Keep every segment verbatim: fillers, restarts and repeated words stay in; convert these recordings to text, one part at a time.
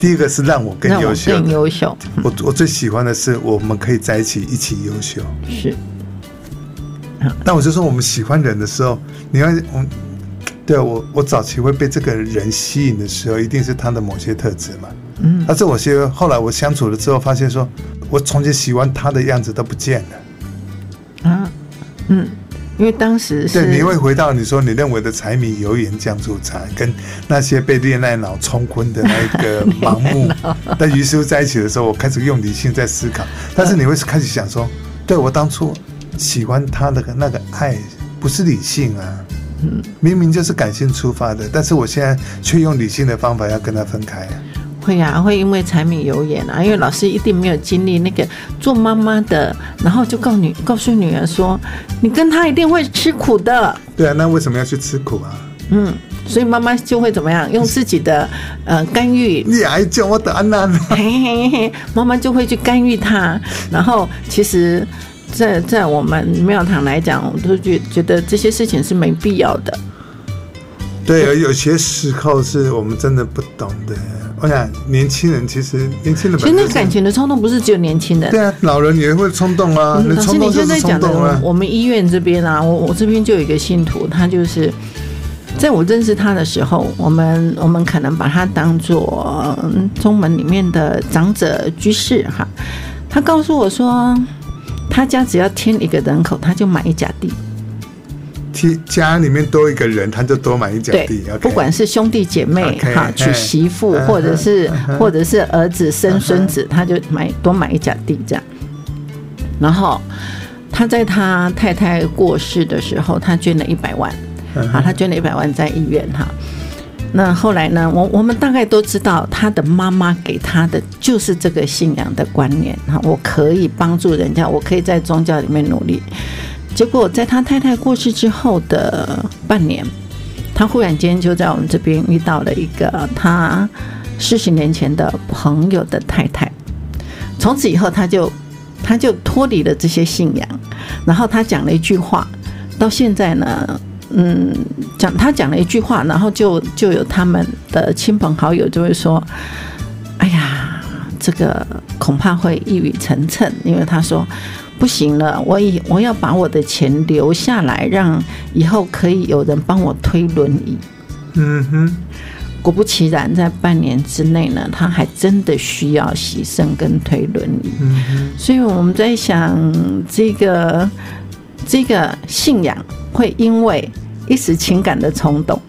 第一个是让我更优秀， 更优秀。 嗯、我我最喜欢的是我们可以在一起一起优秀。 是。 但我就说我们喜欢人的时候，你看我。对我，我早期会被这个人吸引的时候，一定是他的某些特质嘛。嗯，但是我些后来我相处了之后，发现说，我从前喜欢他的样子都不见了。 啊，嗯，因为当时是对，你会回到你说你认为的柴米油盐酱醋茶，跟那些被恋爱脑冲昏的那个盲目。但于是在一起的时候，我开始用理性在思考，但是你会开始想说，对我当初喜欢他的那个爱，不是理性啊。嗯，明明就是感性出发的，但是我现在却用理性的方法要跟他分开。 会啊，会因为柴米油盐啊，因为老师一定没有经历那个做妈妈的，然后就告女告诉女儿说，你跟他一定会吃苦的。 对啊，那为什么要去吃苦啊？ 嗯，所以妈妈就会怎么样，用自己的呃干预。 你还叫我的安娜？ 嘿嘿嘿，妈妈就会去干预他，然后其实。在在我们庙堂来讲，我都觉觉得这些事情是没必要的。 对，有些时候是我们真的不懂的。我想年轻人其实年轻人其实那感情的冲动不是只有年轻人， 对啊，老人也会冲动啊。 嗯、老师，你现在讲的， 啊、 我们医院这边啊，我我这边就有一个信徒，他就是在我认识他的时候，我们我们可能把他当作宗门里面的长者居士哈。他告诉我说。他家只要添一个人口，他就买一甲地。 家里面多一个人，他就多买一甲地。 对， okay, 不管是兄弟姐妹哈、okay, 娶媳妇， hey, 或者是、uh-huh, 或者是儿子生孙子， uh-huh, 他就买多买一甲地这样。然后他在他太太过世的时候，他捐了一百万，好、uh-huh. 他捐了一百万在医院哈。那后来呢，我我们大概都知道他的妈妈给他的就是这个信仰的观念，我可以帮助人家，我可以在宗教里面努力。结果在他太太过世之后的半年，他忽然间就在我们这边遇到了一个他四十年前的朋友的太太，从此以后他就他就脱离了这些信仰，然后他讲了一句话，到现在呢嗯，讲他讲了一句话，然后就就有他们的亲朋好友就会说：“哎呀，这个恐怕会一语成谶，因为他说不行了，我以我要把我的钱留下来，让以后可以有人帮我推轮椅。”嗯哼，果不其然，在半年之内呢，他还真的需要洗肾跟推轮椅。嗯哼，所以我们在想，这个这个信仰会因为一时情感的冲动，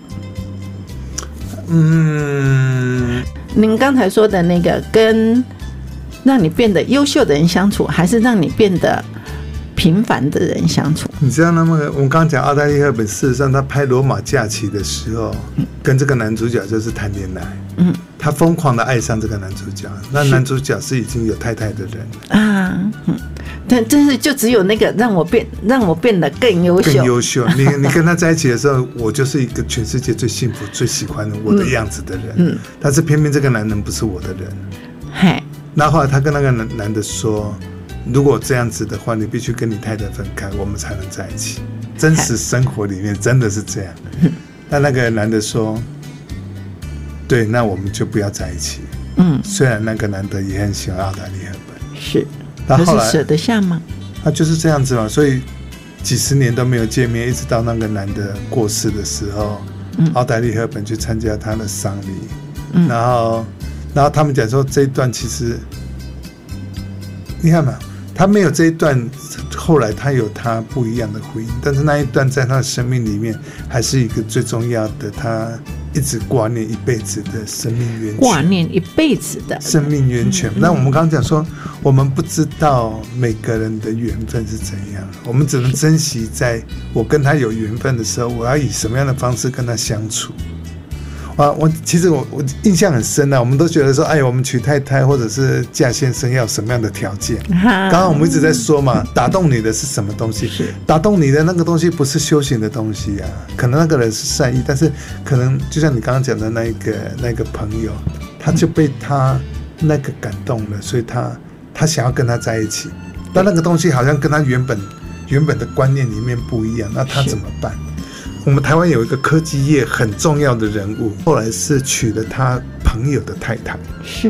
嗯，您刚才说的那个跟让你变得优秀的人相处，还是让你变得平凡的人相处？ 你知道那么我们刚刚讲奥黛丽·赫本，事实上他拍《罗马假期》的时候，嗯、跟这个男主角就是谈恋爱，嗯，他疯狂的爱上这个男主角，那男主角是已经有太太的人啊， 嗯。但真是就只有那个让我变让我变得更优秀， 更优秀。你你跟他在一起的时候，我就是一个全世界最幸福、最喜欢我的样子的人。嗯，但是偏偏这个男人不是我的人。嘿，那后来他跟那个男的说，如果这样子的话，你必须跟你太太分开，我们才能在一起。真实生活里面真的是这样。但那个男的说，对，那我们就不要在一起。嗯，虽然那个男的也很喜欢奥黛丽·赫本， 是。可是舍得下吗？ 他就是这样子嘛，所以几十年都没有见面，一直到那个男的过世的时候，嗯、奥黛丽·赫本去参加他的丧礼，嗯、然后，然后他们讲说这一段其实，你看嘛，他没有这一段，后来他有他不一样的回应，但是那一段在他的生命里面还是一个最重要的，他一直挂念一辈子的生命源泉， 挂念一辈子的生命源泉。那、嗯、我们刚刚讲说，我们不知道每个人的缘分是怎样，我们只能珍惜在我跟他有缘分的时候，我要以什么样的方式跟他相处。啊，我其实我我印象很深啊，我们都觉得说，哎，我们娶太太或者是嫁先生要什么样的条件？刚刚我们一直在说嘛，打动你的是什么东西？打动你的那个东西不是修行的东西啊，可能那个人是善意，但是可能就像你刚刚讲的那一个那个朋友，他就被他那个感动了，所以他他想要跟他在一起，但那个东西好像跟他原本原本的观念里面不一样，那他怎么办？我们台湾有一个科技业很重要的人物，后来是娶了他朋友的太太。 是。